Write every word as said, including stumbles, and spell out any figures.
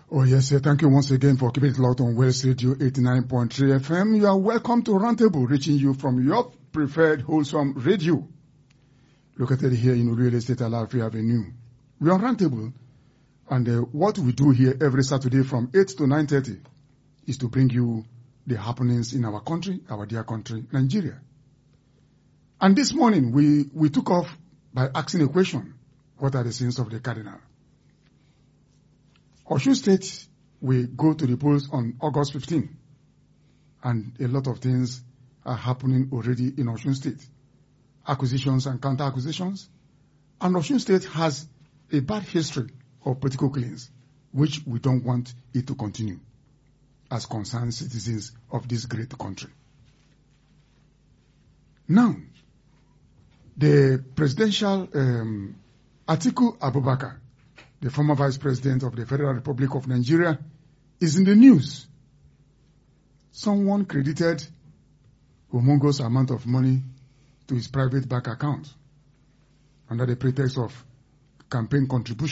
Oh, yes, sir. Thank you once again for keeping it locked on West Radio eighty-nine point three F M. You are welcome to Roundtable, reaching you from your preferred wholesome radio, located here in Real Estate Alafia Avenue. We are on Roundtable, and uh, what we do here every Saturday from eight to nine thirty is to bring you the happenings in our country, our dear country, Nigeria. And this morning, we, we took off by asking a question: what are the sins of the cardinal? Osun State will go to the polls on August fifteenth, and a lot of things are happening already in Osun State. Acquisitions and counter-acquisitions. And Osun State has a bad history of political killings, which we don't want it to continue as concerned citizens of this great country. Now, the presidential um, Atiku Abubakar, the former vice president of the Federal Republic of Nigeria, is in the news. Someone credited a humongous amount of money to his private bank account under the pretext of campaign contribution.